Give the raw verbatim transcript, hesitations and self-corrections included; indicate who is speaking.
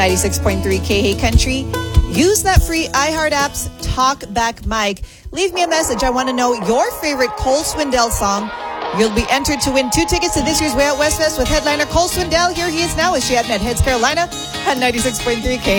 Speaker 1: ninety-six point three K Hey Country. Use that free iHeart app's Talk Back Mic. Leave me a message. I want to know your favorite Cole Swindell song. You'll be entered to win two tickets to this year's Way Out West Fest with headliner Cole Swindell. Here he is now as she at Heads Carolina at ninety-six point three K.